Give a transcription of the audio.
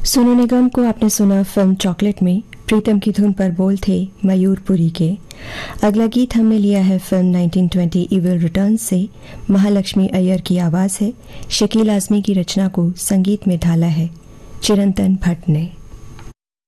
सोनू निगम को आपने सुना फिल्म चॉकलेट में। प्रीतम की धुन पर बोल थे मयूरपुरी के। अगला गीत हमने लिया है फिल्म 1920 इविल रिटर्न से। महालक्ष्मी अय्यर की आवाज़ है। शकील आज़मी की रचना को संगीत में ढाला है चिरंतन भट्ट ने।